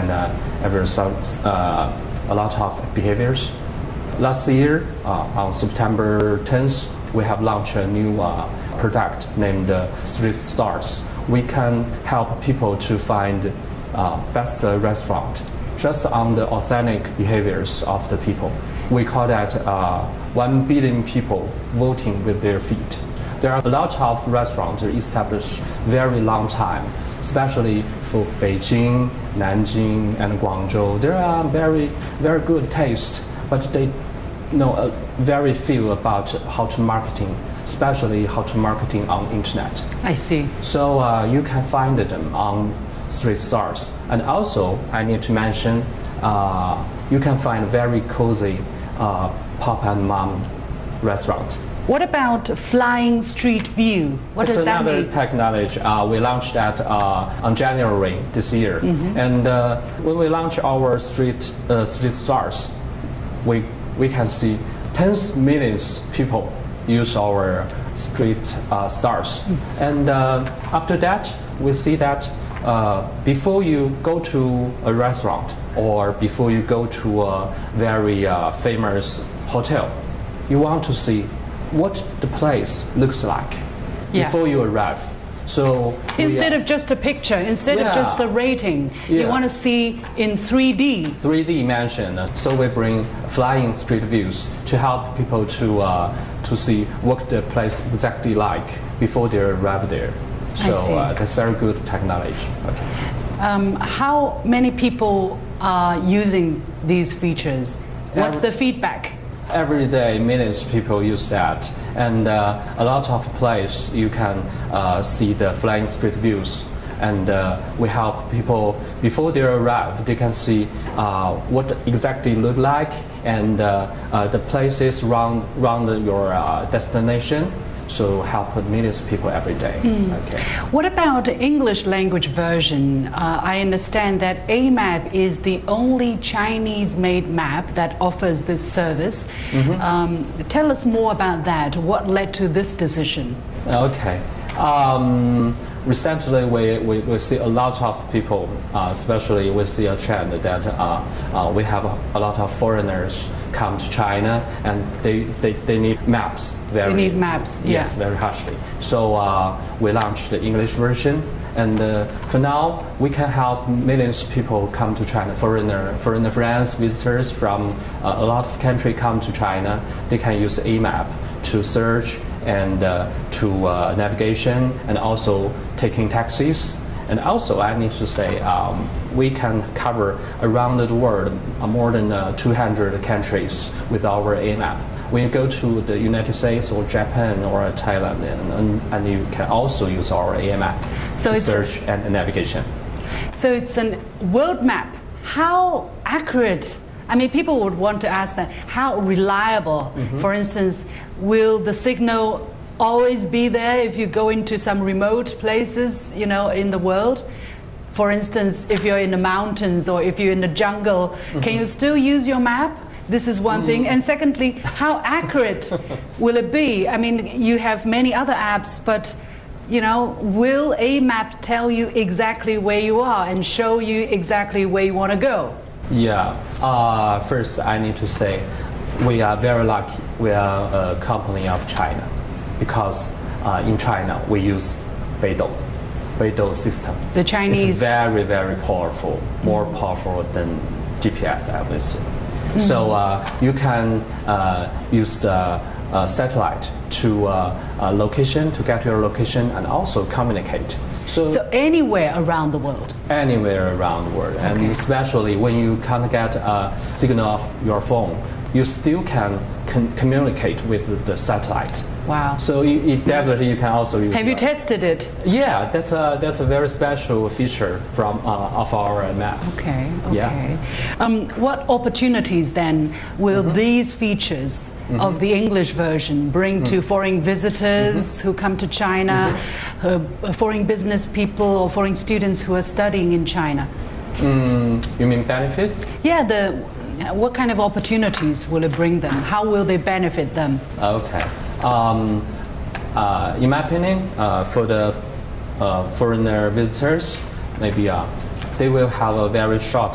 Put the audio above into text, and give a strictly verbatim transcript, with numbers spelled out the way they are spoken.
and uh, ever some uh, a lot of behaviors. Last year, uh, on September tenth, we have launched a new uh, product named uh, Street Stars. We can help people to find uh, best uh, restaurant just on the authentic behaviors of the people. We call that uh, one billion people voting with their feet. There are a lot of restaurants established very long time, especially for Beijing, Nanjing, and Guangzhou. There are very, very good taste, but they know uh, very few about how to marketing, especially how to marketing on internet. I see. So uh, you can find them on Street Stars. And also, I need to mention, uh, you can find very cozy uh, pop and mom restaurant. What about Flying Street View? What it's does that another mean? technology. Uh, we launched that uh, on January this year. Mm-hmm. And uh, when we launch our Street uh, Street Stars, we we can see tens of millions people use our Street uh, Stars. Mm-hmm. And uh, after that, we see that uh, before you go to a restaurant or before you go to a very uh, famous hotel, you want to see what the place looks like yeah. before you arrive. So instead we, uh, of just a picture, instead yeah. of just a rating, yeah. you want to see in three D. three D dimension. So we bring flying street views to help people to uh, to see what the place exactly like before they arrive there. So uh, that's very good technology. Okay. Um, how many people are using these features? What's Every, the feedback? Every day, millions of people use that, and uh, a lot of places you can uh, see the flying street views. And uh, we help people before they arrive. They can see uh, what exactly look like and uh, uh, the places around around your uh, destination. So help millions of people every day. Mm. Okay. What about the English language version? Uh, I understand that A map is the only Chinese-made map that offers this service. Mm-hmm. um, tell us more about that. What led to this decision? Okay. Um, recently, we, we, we see a lot of people, uh, especially we see a trend that uh, uh, we have a, a lot of foreigners come to China and they, they, they need maps. Very, they need maps, yes, yeah. very harshly. So uh, we launched the English version, and uh, for now we can help millions of people come to China. Foreigner, foreigner friends, visitors from uh, a lot of countries come to China. They can use A map to search and uh, to uh, navigation, and also taking taxis. And also, I need to say, um, we can cover around the world uh, more than uh, two hundred countries with our A map. When you go to the United States or Japan or Thailand, and, and, and you can also use our A map so to it's search and, and navigation. So it's a world map. How accurate? I mean, people would want to ask that. How reliable? Mm-hmm. For instance, will the signal always be there if you go into some remote places, you know, in the world? For instance, if you're in the mountains or if you're in the jungle, mm-hmm. can you still use your map? This is one mm. thing. And secondly, how accurate will it be? I mean, you have many other apps, but, you know, will A map tell you exactly where you are and show you exactly where you want to go? Yeah. Uh, first, I need to say we are very lucky. We are a company of China, because uh, in China we use Beidou, Beidou system. The Chinese. It's very, very powerful, more mm. powerful than G P S, I would say. Mm. So uh, you can uh, use the uh, satellite to uh, uh, location to get your location and also communicate. So, so anywhere around the world. Anywhere around the world, okay. And especially when you can't get a signal of your phone, you still can con communicate with the satellite. Wow. So in, in desert you can also use. Have you that. tested it? Yeah, that's a that's a very special feature from uh, of our map. Okay. Okay. Yeah. Um, what opportunities then will mm-hmm. these features mm-hmm. of the English version bring mm-hmm. to foreign visitors mm-hmm. who come to China, mm-hmm. uh, foreign business people or foreign students who are studying in China? Mm, you mean benefit? Yeah. The what kind of opportunities will it bring them? How will they benefit them? Okay. Um, uh, in my opinion, uh, for the uh, foreigner visitors, maybe uh, they will have a very short